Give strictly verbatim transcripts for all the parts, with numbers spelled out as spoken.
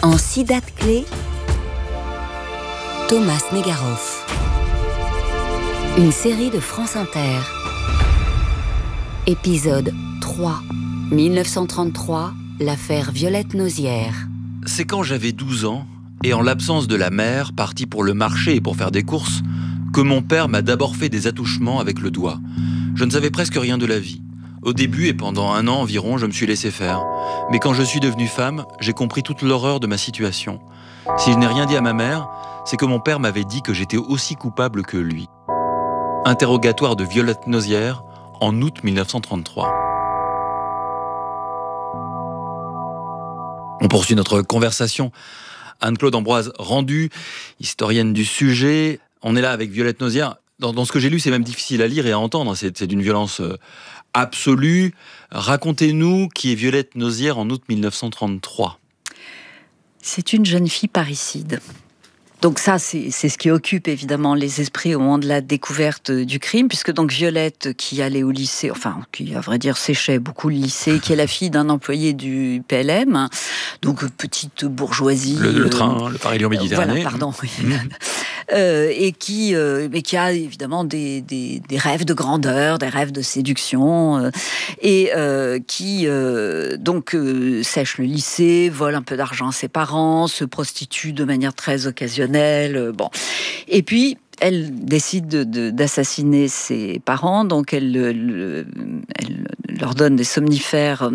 En six dates clés, Thomas Negaroff. Une série de France Inter. Épisode trois. mille neuf cent trente-trois, l'affaire Violette Nozière. C'est quand j'avais douze ans, et en l'absence de la mère, partie pour le marché et pour faire des courses, que mon père m'a d'abord fait des attouchements avec le doigt. Je ne savais presque rien de la vie. Au début et pendant un an environ, je me suis laissé faire. Mais quand je suis devenue femme, j'ai compris toute l'horreur de ma situation. Si je n'ai rien dit à ma mère, c'est que mon père m'avait dit que j'étais aussi coupable que lui. Interrogatoire de Violette Nozière, en août mille neuf cent trente-trois. On poursuit notre conversation. Anne-Claude Ambroise Rendu, historienne du sujet. On est là avec Violette Nozière. Dans, dans ce que j'ai lu, c'est même difficile à lire et à entendre. C'est, c'est d'une violence euh, absolue. Racontez-nous qui est Violette Nozière en août mille neuf cent trente-trois. C'est une jeune fille parricide. Donc ça, c'est, c'est ce qui occupe évidemment les esprits au moment de la découverte du crime, puisque donc Violette, qui allait au lycée, enfin, qui à vrai dire séchait beaucoup le lycée, qui est la fille d'un employé du P L M, donc petite bourgeoisie. Le, le euh, train, le Paris-Lyon-Méditerranée. Voilà, pardon. Oui. Mmh. Euh, et qui, euh, mais qui a évidemment des, des, des rêves de grandeur, des rêves de séduction, euh, et euh, qui euh, donc euh, sèche le lycée, vole un peu d'argent à ses parents, se prostitue de manière très occasionnelle, euh, bon. Et puis elle décide de, de, d'assassiner ses parents, donc elle, le, elle leur donne des somnifères,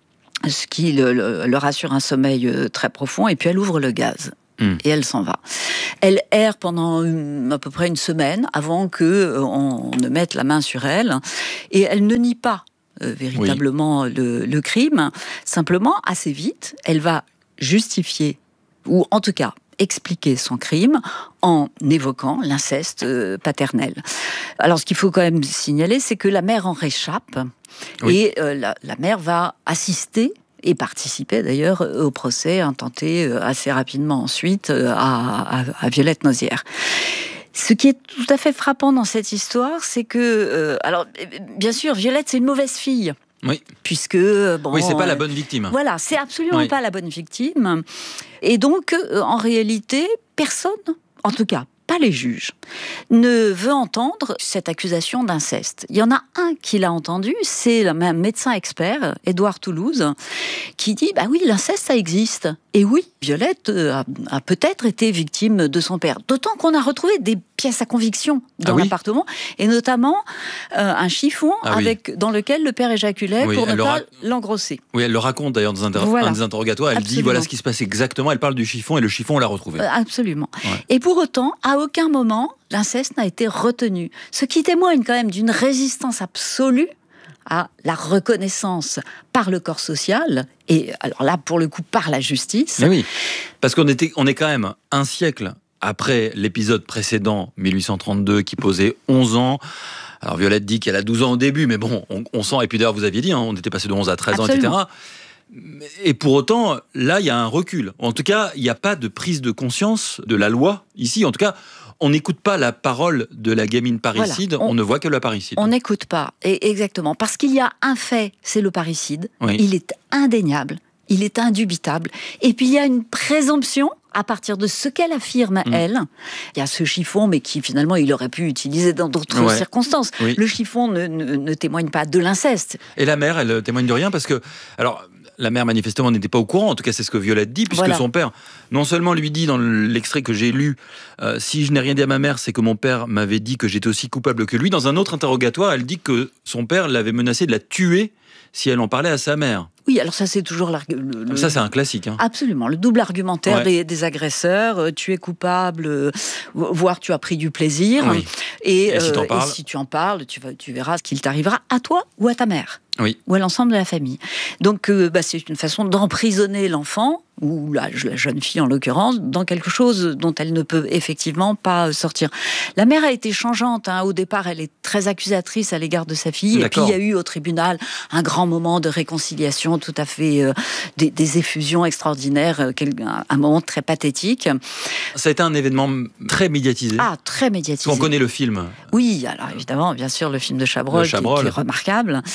ce qui le, le, leur assure un sommeil très profond, et puis elle ouvre le gaz. Mmh. Et elle s'en va. Elle erre pendant une, à peu près une semaine avant qu'on euh, ne mette la main sur elle. Et elle ne nie pas euh, véritablement oui. le, le crime. Simplement, assez vite, elle va justifier, ou en tout cas expliquer son crime en évoquant l'inceste euh, paternel. Alors, ce qu'il faut quand même signaler, c'est que la mère en réchappe. Oui. Et euh, la, la mère va assister et participait d'ailleurs au procès intenté assez rapidement ensuite à, à, à Violette Nozière. Ce qui est tout à fait frappant dans cette histoire, c'est que, euh, alors bien sûr, Violette c'est une mauvaise fille. Oui. Puisque bon, oui, c'est pas la bonne victime. Voilà, c'est absolument oui. pas la bonne victime. Et donc, euh, en réalité, personne, en tout cas pas les juges, ne veut entendre cette accusation d'inceste. Il y en a un qui l'a entendu, c'est le même médecin expert, Édouard Toulouse, qui dit bah oui, l'inceste ça existe. Et oui, Violette a, a peut-être été victime de son père. D'autant qu'on a retrouvé des pièces à conviction dans ah oui l'appartement, et notamment euh, un chiffon ah avec, oui. dans lequel le père éjaculait oui, pour ne pas ra- l'engrosser. Oui, elle le raconte d'ailleurs dans un, inter- voilà. un des interrogatoires. Elle Absolument. dit voilà ce qui se passe exactement. Elle parle du chiffon et le chiffon on l'a retrouvé. Euh, absolument. Ouais. Et pour autant, à aucun moment, l'inceste n'a été retenu. Ce qui témoigne quand même d'une résistance absolue à la reconnaissance par le corps social, et alors là, pour le coup, par la justice. Mais oui, parce qu'on était, on est quand même un siècle après l'épisode précédent, mille huit cent trente-deux, qui posait onze ans. Alors Violette dit qu'elle a douze ans au début, mais bon, on, on sent, et puis d'ailleurs vous aviez dit, hein, on était passé de onze à treize Absolument. ans, et cetera. Et pour autant, là, il y a un recul. En tout cas, il n'y a pas de prise de conscience de la loi ici. En tout cas, on n'écoute pas la parole de la gamine parricide, voilà, on, on ne voit que la parricide. On n'écoute pas, et exactement. Parce qu'il y a un fait, c'est le parricide. Oui. Il est indéniable, il est indubitable. Et puis il y a une présomption, à partir de ce qu'elle affirme, mmh. elle. Il y a ce chiffon, mais qui finalement, il aurait pu utiliser dans d'autres ouais. circonstances. Oui. Le chiffon ne, ne, ne témoigne pas de l'inceste. Et la mère, elle témoigne de rien, parce que... alors, la mère, manifestement, n'était pas au courant. En tout cas, c'est ce que Violette dit, puisque voilà. son père, non seulement lui dit, dans l'extrait que j'ai lu, euh, « Si je n'ai rien dit à ma mère, c'est que mon père m'avait dit que j'étais aussi coupable que lui. » Dans un autre interrogatoire, elle dit que son père l'avait menacé de la tuer si elle en parlait à sa mère. Oui, alors ça, c'est toujours... Le, le, ça, c'est un classique. Hein. Absolument. Le double argumentaire ouais. des, des agresseurs. Euh, tu es coupable, euh, voire tu as pris du plaisir. Oui. Et, et, si euh, et si tu en parles, tu, vas, tu verras ce qu'il t'arrivera à toi ou à ta mère. Oui. Ou à l'ensemble de la famille. Donc, euh, bah, c'est une façon d'emprisonner l'enfant, ou la, la jeune fille en l'occurrence, dans quelque chose dont elle ne peut effectivement pas sortir. La mère a été changeante. Hein. Au départ, elle est très accusatrice à l'égard de sa fille. D'accord. Et puis, il y a eu au tribunal un grand moment de réconciliation, tout à fait... Euh, des, des effusions extraordinaires, euh, un, un moment très pathétique. Ça a été un événement très médiatisé. Ah, très médiatisé. On connaît le film. Oui, alors évidemment, bien sûr, le film de Chabrol, Chabrol. Qui, qui est remarquable. C'est Isabelle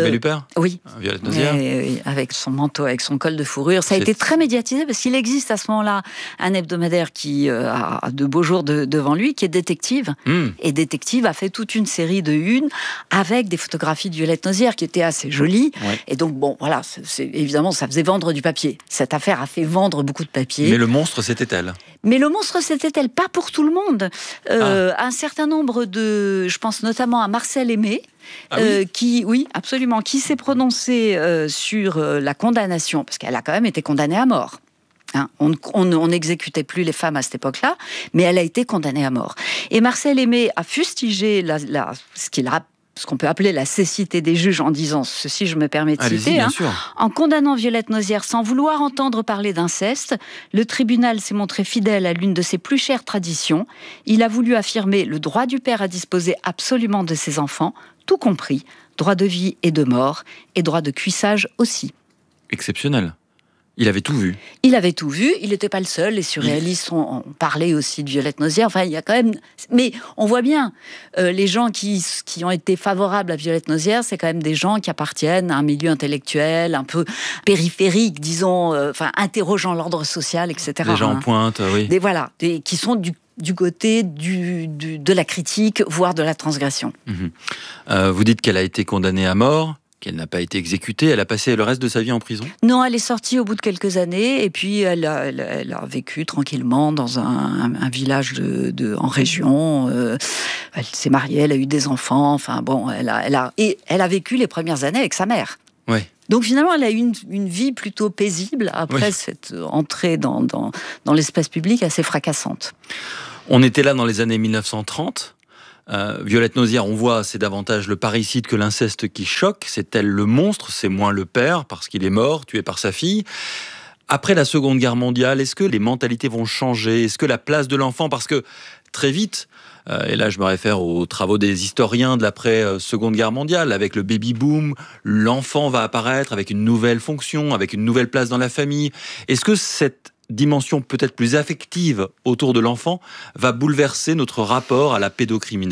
Café du Père ? Oui. Violette Nozière ? Oui, oui, avec son manteau, avec son col de fourrure. Ça a C'est... été très médiatisé parce qu'il existe à ce moment-là un hebdomadaire qui euh, a de beaux jours de, devant lui, qui est Détective. Mmh. Et Détective a fait toute une série de unes avec des photographies de Violette Nozière qui étaient assez jolies. Ouais. Et donc, bon, voilà, c'est, c'est, évidemment, ça faisait vendre du papier. Cette affaire a fait vendre beaucoup de papier. Mais le monstre, c'était elle. Mais le monstre, c'était-elle pas pour tout le monde. Euh, ah. Un certain nombre de... Je pense notamment à Marcel Aimé, ah, oui. euh, qui, oui, absolument, qui s'est prononcé euh, sur euh, la condamnation, parce qu'elle a quand même été condamnée à mort. Hein, on n'exécutait plus les femmes à cette époque-là, mais elle a été condamnée à mort. Et Marcel Aimé a fustigé la, la, ce qu'il a ce qu'on peut appeler la cécité des juges en disant ceci, je me permets de Allez-y, citer, bien hein, sûr. En condamnant Violette Nozière sans vouloir entendre parler d'inceste, le tribunal s'est montré fidèle à l'une de ses plus chères traditions. Il a voulu affirmer le droit du père à disposer absolument de ses enfants, tout compris, droit de vie et de mort, et droit de cuissage aussi. Exceptionnel. Il avait tout vu. Il avait tout vu, il n'était pas le seul, les surréalistes ont, ont parlé aussi de Violette Nozière, enfin il y a quand même... Mais on voit bien, euh, les gens qui, qui ont été favorables à Violette Nozière, c'est quand même des gens qui appartiennent à un milieu intellectuel un peu périphérique, disons, euh, enfin interrogeant l'ordre social, et cetera. Des gens hein. en pointe, oui. Des, voilà, des, qui sont du du côté du, du, de la critique, voire de la transgression. Mmh. Euh, vous dites qu'elle a été condamnée à mort, qu'elle n'a pas été exécutée. Elle a passé le reste de sa vie en prison ? Non, elle est sortie au bout de quelques années et puis elle a, elle, elle a vécu tranquillement dans un, un, un village de, de, en région. Euh, elle s'est mariée, elle a eu des enfants. Enfin bon, elle a, elle a, et elle a vécu les premières années avec sa mère. Oui. Donc finalement, elle a eu une, une vie plutôt paisible après oui. cette entrée dans, dans, dans l'espace public assez fracassante. On était là dans les années mille neuf cent trente. Euh, Violette Nozière, on voit, c'est davantage le parricide que l'inceste qui choque. C'est elle le monstre, c'est moins le père, parce qu'il est mort, tué par sa fille. Après la Seconde Guerre mondiale, est-ce que les mentalités vont changer ? Est-ce que la place de l'enfant, parce que très vite, euh, et là je me réfère aux travaux des historiens de l'après-Seconde Guerre mondiale, avec le baby-boom, l'enfant va apparaître avec une nouvelle fonction, avec une nouvelle place dans la famille. Est-ce que cette dimension peut-être plus affective autour de l'enfant va bouleverser notre rapport à la pédocriminalité ?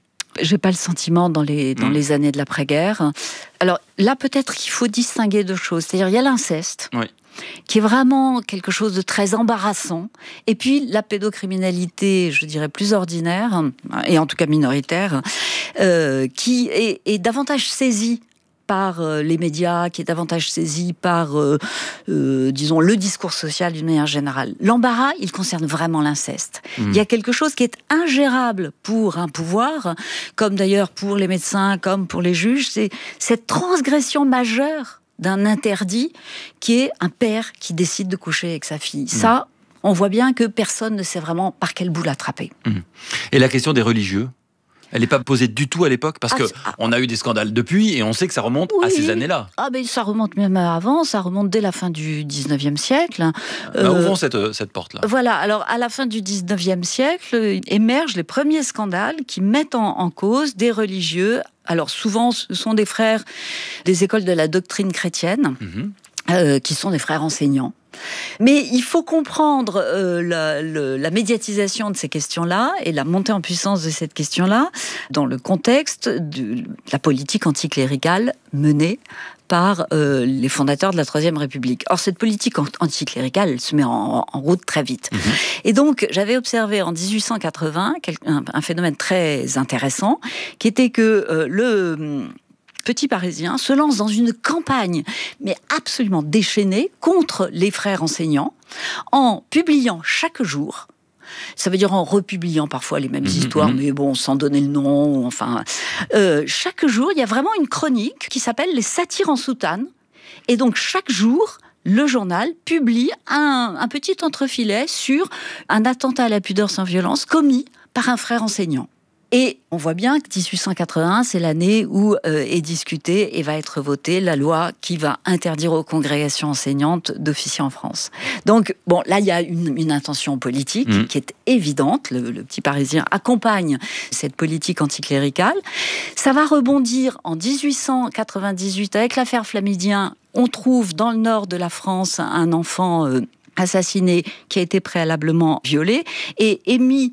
J'ai pas le sentiment dans les, dans mmh. les années de l'après-guerre. Alors là, peut-être qu'il faut distinguer deux choses. C'est-à-dire, il y a l'inceste, oui. qui est vraiment quelque chose de très embarrassant. Et puis, la pédocriminalité, je dirais, plus ordinaire, et en tout cas minoritaire, euh, qui est, est davantage saisie par les médias, qui est davantage saisi par, euh, euh, disons, le discours social d'une manière générale. L'embarras, il concerne vraiment l'inceste. Mmh. Il y a quelque chose qui est ingérable pour un pouvoir, comme d'ailleurs pour les médecins, comme pour les juges, c'est cette transgression majeure d'un interdit qui est un père qui décide de coucher avec sa fille. Mmh. Ça, on voit bien que personne ne sait vraiment par quel bout l'attraper. Mmh. Et la question des religieux ? Elle n'est pas posée du tout à l'époque, parce qu'on ah, ah, a eu des scandales depuis, et on sait que ça remonte oui. à ces années-là. Ah ben, ça remonte même avant, ça remonte dès la fin du dix-neuvième siècle. Euh, bah, ouvrons cette, cette porte-là. Voilà, alors à la fin du dix-neuvième siècle, émergent les premiers scandales qui mettent en, en cause des religieux. Alors souvent, ce sont des frères des écoles de la doctrine chrétienne, mm-hmm. euh, qui sont des frères enseignants. Mais il faut comprendre euh, la, le, la médiatisation de ces questions-là et la montée en puissance de cette question-là dans le contexte de la politique anticléricale menée par euh, les fondateurs de la Troisième République. Or, cette politique anticléricale, elle se met en, en route très vite. Mmh. Et donc, j'avais observé en dix-huit cent quatre-vingts un, un phénomène très intéressant, qui était que euh, le... Petit Parisien se lance dans une campagne, mais absolument déchaînée, contre les frères enseignants, en publiant chaque jour, ça veut dire en republiant parfois les mêmes mmh, histoires, mmh. mais bon, sans donner le nom, enfin... Euh, chaque jour, il y a vraiment une chronique qui s'appelle « Les satires en soutane ». Et donc, chaque jour, le journal publie un, un petit entrefilet sur un attentat à la pudeur sans violence commis par un frère enseignant. Et on voit bien que dix-huit cent quatre-vingt-un, c'est l'année où euh, est discutée et va être votée la loi qui va interdire aux congrégations enseignantes d'officier en France. Donc, bon, là, il y a une, une intention politique mmh. qui est évidente. Le, le Petit Parisien accompagne cette politique anticléricale. Ça va rebondir en dix-huit cent quatre-vingt-dix-huit avec l'affaire Flamidien. On trouve dans le nord de la France un enfant euh, assassiné qui a été préalablement violé et est mis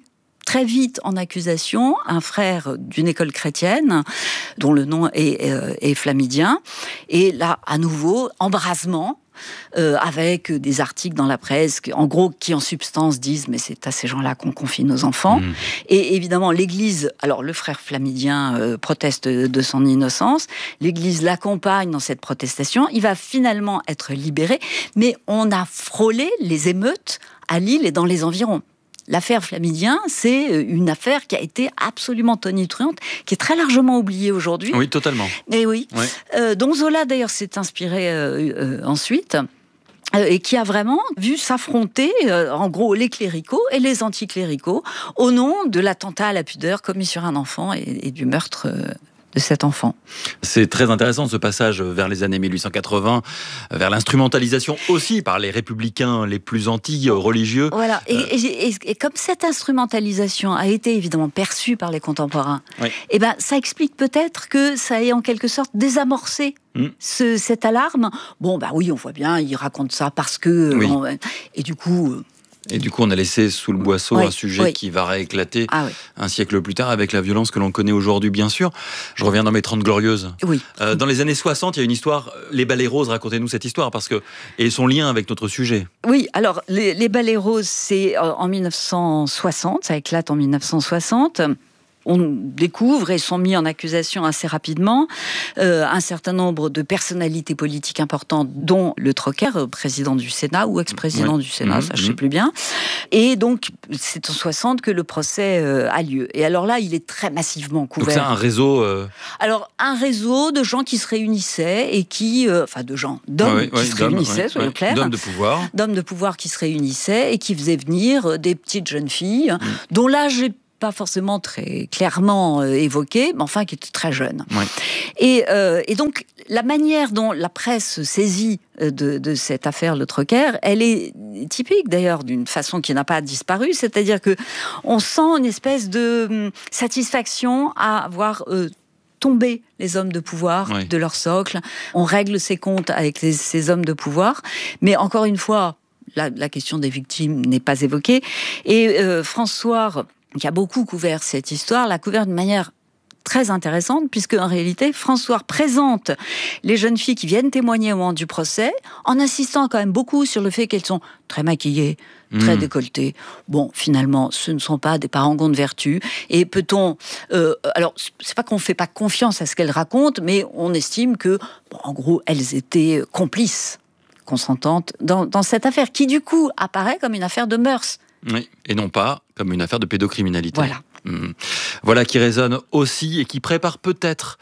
très vite en accusation un frère d'une école chrétienne, dont le nom est, est, est flamidien. Et là, à nouveau, embrasement. Euh, avec des articles dans la presse, en gros, qui en substance disent mais c'est à ces gens-là qu'on confie nos enfants. Mmh. Et évidemment, l'Église, alors le frère flamidien euh, proteste de son innocence, l'Église l'accompagne dans cette protestation, il va finalement être libéré, mais on a frôlé les émeutes à Lille et dans les environs. L'affaire Flamidien, c'est une affaire qui a été absolument tonitruante, qui est très largement oubliée aujourd'hui. Oui, totalement. Et oui. Ouais. Euh, dont Zola, d'ailleurs, s'est inspiré euh, euh, ensuite. Euh, et qui a vraiment vu s'affronter, euh, en gros, les cléricaux et les anticléricaux au nom de l'attentat à la pudeur commis sur un enfant et, et du meurtre euh, de cet enfant. C'est très intéressant ce passage vers les années mille huit cent quatre-vingts, vers l'instrumentalisation aussi par les républicains les plus anti-religieux. Voilà, et, euh... et, et, et comme cette instrumentalisation a été évidemment perçue par les contemporains, oui. eh ben, ça explique peut-être que ça ait en quelque sorte désamorcé mmh. ce, cette alarme. Bon, bah oui, on voit bien, il raconte ça parce que... Oui. On, et du coup... Et du coup, on a laissé sous le boisseau oui, un sujet oui. qui va rééclater ah, oui. un siècle plus tard avec la violence que l'on connaît aujourd'hui, bien sûr. Je reviens dans mes trente glorieuses. Oui. Euh, dans les années soixante, il y a une histoire, les Ballets Roses, racontez-nous cette histoire, parce que, et son lien avec notre sujet. Oui, alors, les, les Ballets Roses, c'est en mille neuf cent soixante, ça éclate en mille neuf cent soixante. On découvre et sont mis en accusation assez rapidement euh, un certain nombre de personnalités politiques importantes, dont le Trocker, président du Sénat ou ex-président oui. du Sénat, mmh, ça je ne sais mmh. plus bien. Et donc, c'est en soixante que le procès euh, a lieu. Et alors là, il est très massivement couvert. Donc c'est un réseau... Euh... Alors, un réseau de gens qui se réunissaient et qui... Euh, enfin, de gens, d'hommes oui, qui oui, se réunissaient, oui, soyons oui. clairs. D'hommes de pouvoir. D'hommes de pouvoir qui se réunissaient et qui faisaient venir des petites jeunes filles, mmh. dont l'âge est pas forcément très clairement euh, évoqué, mais enfin qui était très jeune. Ouais. Et, euh, et donc, la manière dont la presse saisit de, de cette affaire Le Trocker, elle est typique d'ailleurs d'une façon qui n'a pas disparu, c'est-à-dire que on sent une espèce de hum, satisfaction à avoir euh, tombé les hommes de pouvoir ouais. de leur socle. On règle ses comptes avec les, ces hommes de pouvoir, mais encore une fois, la, la question des victimes n'est pas évoquée. Et euh, François, qui a beaucoup couvert cette histoire, l'a couvert de manière très intéressante, puisque en réalité, François présente les jeunes filles qui viennent témoigner au moment du procès, en insistant quand même beaucoup sur le fait qu'elles sont très maquillées, très mmh. décolletées. Bon, finalement, ce ne sont pas des parangons de vertu. Et peut-on... Euh, alors, c'est pas qu'on ne fait pas confiance à ce qu'elles racontent, mais on estime que, bon, en gros, elles étaient complices, consentantes, dans, dans cette affaire, qui du coup apparaît comme une affaire de mœurs. Oui, et non pas comme une affaire de pédocriminalité. Voilà. Mmh. Voilà qui résonne aussi et qui prépare peut-être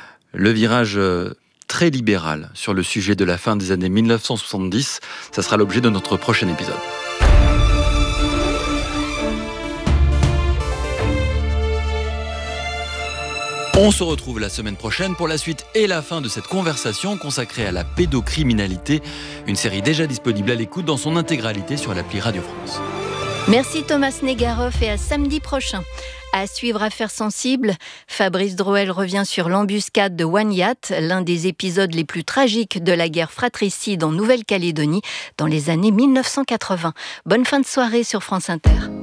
le virage très libéral sur le sujet de la fin des années mille neuf cent soixante-dix. Ça sera l'objet de notre prochain épisode. On se retrouve la semaine prochaine pour la suite et la fin de cette conversation consacrée à la pédocriminalité, une série déjà disponible à l'écoute dans son intégralité sur l'appli Radio France. Merci Thomas Negaroff et à samedi prochain. À suivre Affaires sensibles, Fabrice Drouel revient sur l'embuscade de Wanyat, l'un des épisodes les plus tragiques de la guerre fratricide en Nouvelle-Calédonie dans les années mille neuf cent quatre-vingts. Bonne fin de soirée sur France Inter.